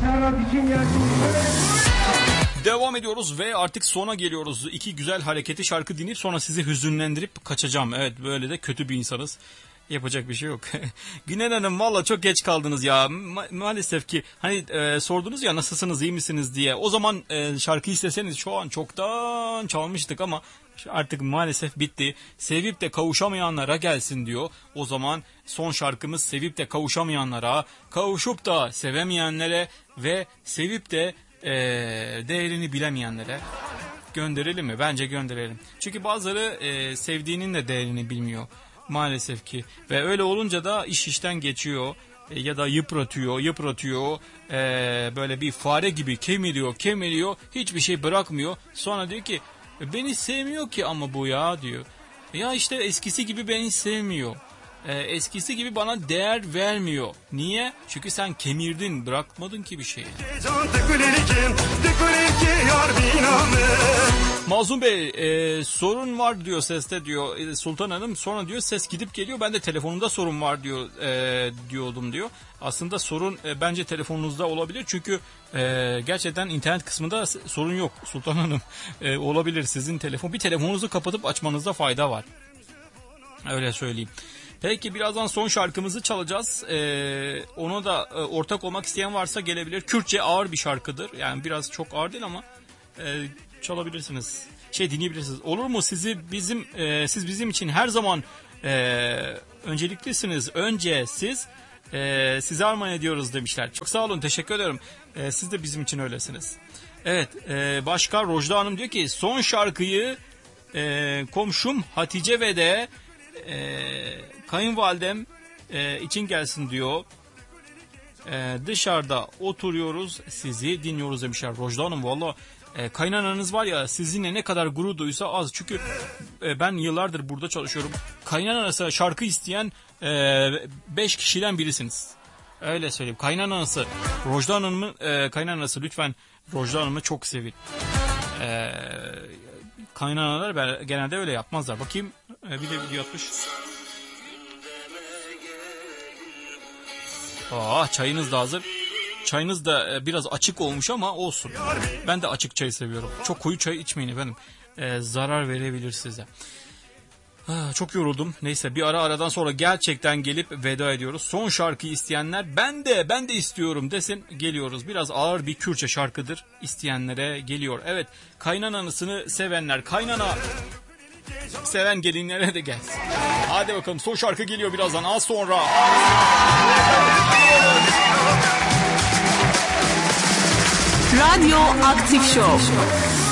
Devam ediyoruz ve artık sona geliyoruz. İki güzel hareketi şarkı dinleyip sonra sizi hüzünlendirip kaçacağım. Evet, böyle de kötü bir insanız. Yapacak bir şey yok. Günen Hanım, valla çok geç kaldınız ya. Maalesef ki hani sordunuz ya nasılsınız, iyi misiniz diye. O zaman şarkı isteseniz şu an çoktan çalmıştık ama artık maalesef bitti. Sevip de kavuşamayanlara gelsin diyor. O zaman son şarkımız sevip de kavuşamayanlara, kavuşup da sevemeyenlere ve sevip de değerini bilemeyenlere gönderelim mi? Bence gönderelim. Çünkü bazıları sevdiğinin de değerini bilmiyor. Maalesef ki. Ve öyle olunca da iş işten geçiyor. Ya da yıpratıyor. Böyle bir fare gibi kemiriyor. Hiçbir şey bırakmıyor. Sonra diyor ki beni sevmiyor ki ama bu ya diyor. Ya işte eskisi gibi beni sevmiyor. Eskisi gibi bana değer vermiyor. Niye? Çünkü sen kemirdin, bırakmadın ki bir şeyi. Mazlum Bey, sorun var diyor seste diyor Sultan Hanım. Sonra diyor ses gidip geliyor. Ben de telefonumda sorun var diyor diyordum diyor. Aslında sorun bence telefonunuzda olabilir. Çünkü gerçekten internet kısmında sorun yok Sultan Hanım. Olabilir sizin telefon. Bir telefonunuzu kapatıp açmanızda fayda var. Öyle söyleyeyim. Peki birazdan son şarkımızı çalacağız. Ona da ortak olmak isteyen varsa gelebilir. Kürtçe ağır bir şarkıdır. Yani biraz çok ağır değil ama çalabilirsiniz. Dinleyebilirsiniz. Olur mu? Siz bizim için her zaman önceliklisiniz. Önce size armağan ediyoruz demişler. Çok sağ olun. Teşekkür ederim. Siz de bizim için öylesiniz. Evet. Başka Rojda Hanım diyor ki son şarkıyı komşum Hatice ve de kayınvalidem için gelsin diyor. Dışarıda oturuyoruz, sizi dinliyoruz demişler. Rojda Hanım, valla kaynananız var ya, sizinle ne kadar gurur duysa az. Çünkü ben yıllardır burada çalışıyorum. Kaynanası şarkı isteyen 5 kişiden birisiniz. Öyle söyleyeyim. Kaynanası Rojda Hanım'ın kaynanası, lütfen Rojda Hanım'ı çok sevin. Kaynanalar genelde öyle yapmazlar. Bakayım bir de video atmış. Çayınız da hazır. Çayınız da biraz açık olmuş ama olsun. Ben de açık çay seviyorum. Çok koyu çay içmeyin efendim. Zarar verebilir size. Çok yoruldum. Neyse, bir aradan sonra gerçekten gelip veda ediyoruz. Son şarkıyı isteyenler ben de istiyorum desin, geliyoruz. Biraz ağır bir Kürtçe şarkıdır. İsteyenlere geliyor. Evet, kaynanasını sevenler, kaynana seven gelinlere de gelsin. Hadi bakalım, son şarkı geliyor birazdan, az sonra. Radyo Aktif Show.